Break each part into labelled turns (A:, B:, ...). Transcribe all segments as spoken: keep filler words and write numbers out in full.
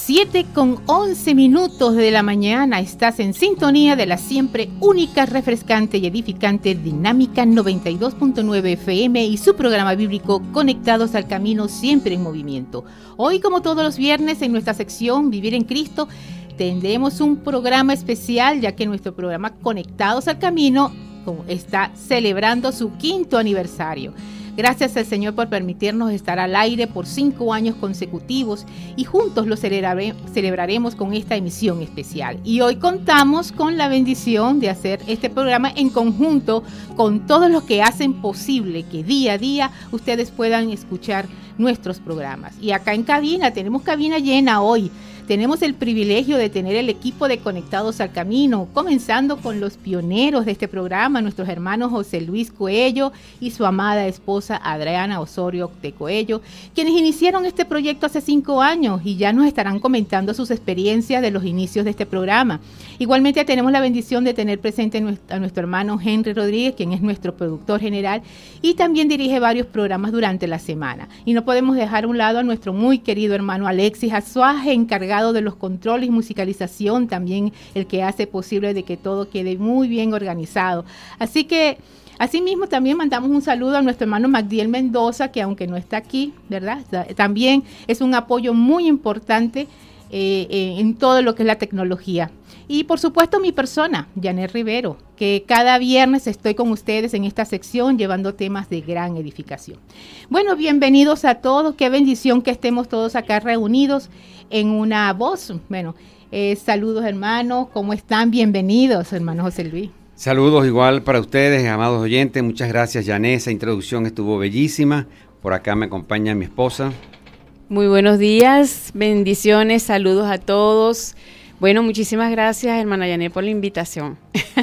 A: siete con once minutos de la mañana. Estás en sintonía de la siempre única, refrescante y edificante Dinámica noventa y dos punto nueve F M y su programa bíblico Conectados al Camino, siempre en movimiento. Hoy, como todos los viernes, en nuestra sección Vivir en Cristo, tendremos un programa especial, ya que nuestro programa Conectados al Camino está celebrando su quinto aniversario. Gracias al Señor por permitirnos estar al aire por cinco años consecutivos y juntos lo celebrare, celebraremos con esta emisión especial. Y hoy contamos con la bendición de hacer este programa en conjunto con todos los que hacen posible que día a día ustedes puedan escuchar nuestros programas. Y acá en cabina, tenemos cabina llena hoy. Tenemos el privilegio de tener el equipo de Conectados al Camino, comenzando con los pioneros de este programa, nuestros hermanos José Luis Coello y su amada esposa Adriana Osorio de Coello, quienes iniciaron este proyecto hace cinco años y ya nos estarán comentando sus experiencias de los inicios de este programa. Igualmente tenemos la bendición de tener presente a nuestro hermano Henry Rodríguez, quien es nuestro productor general y también dirige varios programas durante la semana. Y no podemos dejar a un lado a nuestro muy querido hermano Alexis Azuaje, encargado de los controles y musicalización, también el que hace posible de que todo quede muy bien organizado. Así que, asimismo, también mandamos un saludo a nuestro hermano Magdiel Mendoza, que aunque no está aquí, ¿verdad?, también es un apoyo muy importante eh, eh, en todo lo que es la tecnología. Y por supuesto mi persona, Janet Rivero, que cada viernes estoy con ustedes en esta sección llevando temas de gran edificación. Bueno, bienvenidos a todos, qué bendición que estemos todos acá reunidos en una voz. Bueno, eh, saludos hermanos, ¿cómo están? Bienvenidos, hermano José Luis.
B: Saludos igual para ustedes, amados oyentes, muchas gracias Janet, esa introducción estuvo bellísima. Por acá me acompaña mi esposa.
C: Muy buenos días, bendiciones, saludos a todos. Bueno, muchísimas gracias, hermana Yané, por la invitación.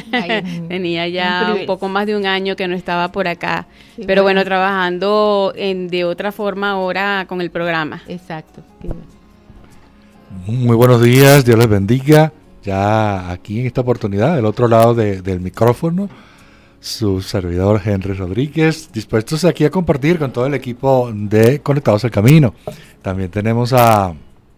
C: Ay, Tenía ya un, un poco más de un año que no estaba por acá, sí, pero bueno, bueno trabajando en, de otra forma ahora con el programa.
A: Exacto.
D: Muy buenos días, Dios les bendiga. Ya aquí en esta oportunidad, del otro lado de, del micrófono, su servidor Henry Rodríguez, dispuestos aquí a compartir con todo el equipo de Conectados al Camino. También tenemos a...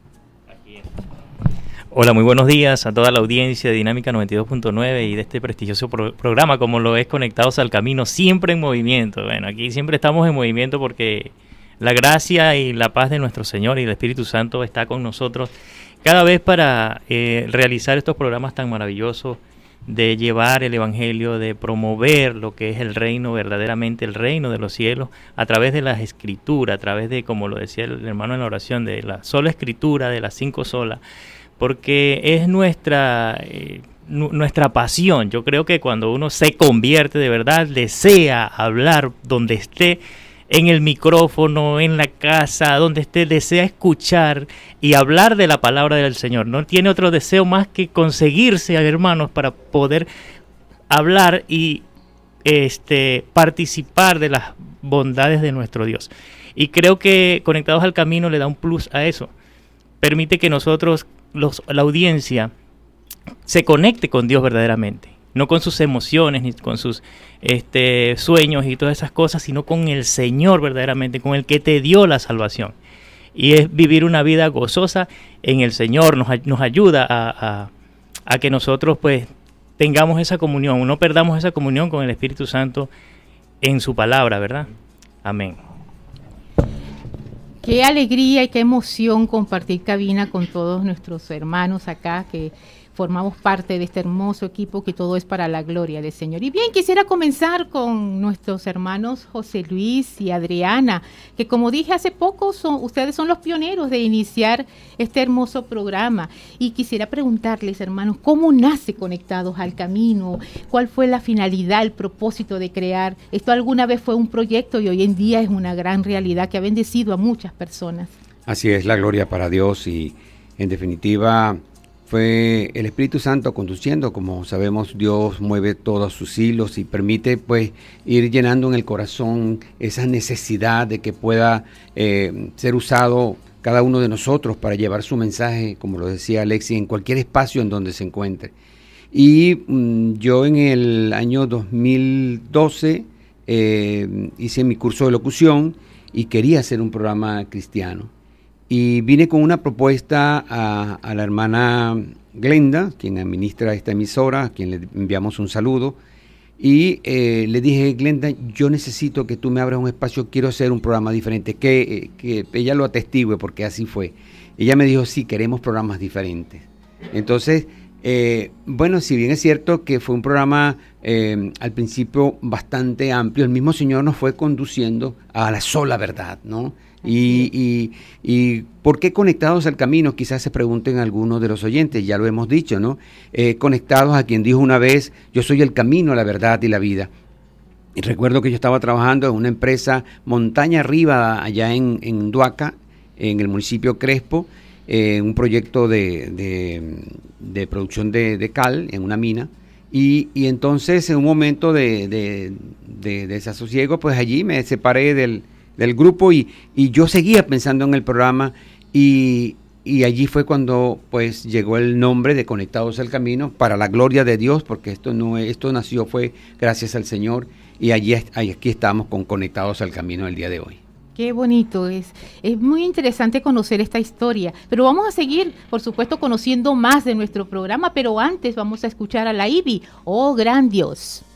E: Hola, muy buenos días a toda la audiencia de Dinámica noventa y dos punto nueve y de este prestigioso pro- programa como lo es Conectados al Camino, siempre en movimiento. Bueno, aquí siempre estamos en movimiento porque la gracia y la paz de nuestro Señor y el Espíritu Santo está con nosotros cada vez para eh, realizar estos programas tan maravillosos de llevar el Evangelio, de promover lo que es el reino, verdaderamente el reino de los cielos, a través de las escrituras, a través de, como lo decía el hermano en la oración, de la sola escritura, de las cinco solas, porque es nuestra eh, n- nuestra pasión. Yo creo que cuando uno se convierte de verdad, desea hablar donde esté, en el micrófono, en la casa, donde esté, desea escuchar y hablar de la palabra del Señor. No tiene otro deseo más que conseguirse, hermanos, para poder hablar y este participar de las bondades de nuestro Dios. Y creo que Conectados al Camino le da un plus a eso. Permite que nosotros, los, la audiencia, se conecte con Dios verdaderamente. No con sus emociones, ni con sus este, sueños y todas esas cosas, sino con el Señor verdaderamente, con el que te dio la salvación. Y es vivir una vida gozosa en el Señor, nos, nos ayuda a, a, a que nosotros pues tengamos esa comunión, no perdamos esa comunión con el Espíritu Santo en su palabra, ¿verdad? Amén.
A: Qué alegría y qué emoción compartir cabina con todos nuestros hermanos acá que formamos parte de este hermoso equipo, que todo es para la gloria del Señor. Y bien, quisiera comenzar con nuestros hermanos José Luis y Adriana, que como dije hace poco, son, ustedes son los pioneros de iniciar este hermoso programa. Y quisiera preguntarles, hermanos, ¿cómo nace Conectados al Camino? ¿Cuál fue la finalidad, el propósito de crear? Esto alguna vez fue un proyecto y hoy en día es una gran realidad que ha bendecido a muchas personas.
B: Así es, la gloria para Dios y en definitiva fue el Espíritu Santo conduciendo. Como sabemos, Dios mueve todos sus hilos y permite pues ir llenando en el corazón esa necesidad de que pueda eh, ser usado cada uno de nosotros para llevar su mensaje, como lo decía Alexis, en cualquier espacio en donde se encuentre. Y mmm, yo en el año dos mil doce eh, hice mi curso de locución y quería hacer un programa cristiano. y vine con una propuesta a, a la hermana Glenda, quien administra esta emisora, a quien le enviamos un saludo, y eh, le dije, Glenda, yo necesito que tú me abras un espacio, quiero hacer un programa diferente, que, que ella lo atestigue, porque así fue. Ella me dijo, sí, queremos programas diferentes. Entonces, eh, bueno, si bien es cierto que fue un programa eh, al principio bastante amplio, el mismo Señor nos fue conduciendo a la sola verdad, ¿no? Y, y, y ¿por qué conectados al camino? Quizás se pregunten algunos de los oyentes, ya lo hemos dicho, ¿no? Eh, conectados a quien dijo una vez, yo soy el camino, la verdad y la vida. Y recuerdo que yo estaba trabajando en una empresa montaña arriba, allá en, en Duaca, en el municipio Crespo, eh, un proyecto de, de, de producción de, de cal en una mina. Y, y entonces, en un momento de, de, de, de desasosiego, pues allí me separé del del grupo y, y yo seguía pensando en el programa y, y allí fue cuando pues llegó el nombre de Conectados al Camino, para la gloria de Dios, porque esto no esto nació fue gracias al Señor, y allí aquí estamos con Conectados al Camino el día de hoy.
A: Qué bonito, es, es muy interesante conocer esta historia, pero vamos a seguir, por supuesto, conociendo más de nuestro programa, pero antes vamos a escuchar a la I B I, Oh Gran Dios.